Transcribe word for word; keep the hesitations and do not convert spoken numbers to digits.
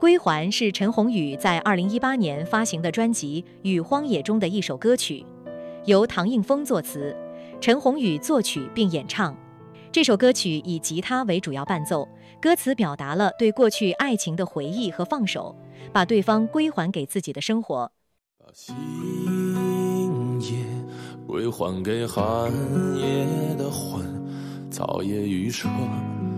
归还是陈鸿宇在二零一八年发行的专辑《与荒野》中的一首歌曲，由唐映枫作词，陈鸿宇作曲并演唱。这首歌曲以吉他为主要伴奏，歌词表达了对过去爱情的回忆和放手，把对方归还给自己的生活。 把星夜归还给寒夜的魂，草叶与蛇